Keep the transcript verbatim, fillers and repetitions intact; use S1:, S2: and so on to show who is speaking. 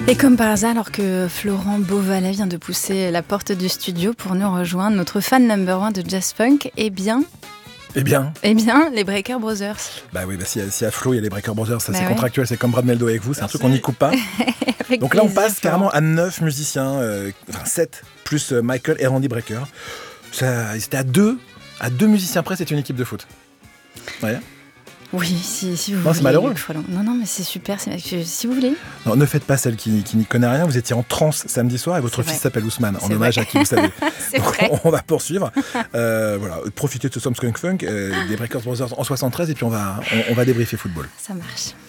S1: Et comme par hasard, alors que Florent Beauvalet vient de pousser la porte du studio pour nous rejoindre, notre fan number one de jazz funk, eh bien...
S2: Eh bien
S1: Eh bien, les Brecker Brothers.
S2: Bah oui, bah si, si à Flo, il y a les Brecker Brothers, ça
S1: bah
S2: c'est
S1: ouais.
S2: contractuel, c'est comme Brad Meldo avec vous, c'est un truc qu'on n'y coupe pas. Donc là, on passe
S1: plaisir,
S2: carrément à neuf musiciens, euh, enfin sept, plus euh, Michael et Randy Brecker. Ça, c'était à deux, à deux musiciens près, c'est une équipe de foot. Ouais.
S1: Oui, si, si vous
S2: non,
S1: voulez.
S2: C'est malheureux.
S1: Non, non, mais c'est super, c'est... si vous voulez.
S2: Non, ne faites pas celle qui, qui n'y connaît rien. Vous étiez en transe samedi soir et votre
S1: C'est
S2: fils
S1: vrai.
S2: s'appelle Ousmane, en
S1: C'est
S2: hommage
S1: vrai.
S2: à qui vous savez.
S1: C'est
S2: Donc,
S1: vrai.
S2: on, on va poursuivre. Euh, voilà, profitez de ce Some Skunk Funk, euh, des Breakers Brothers en soixante-treize et puis on va, on, on va débriefer football.
S1: Ça marche.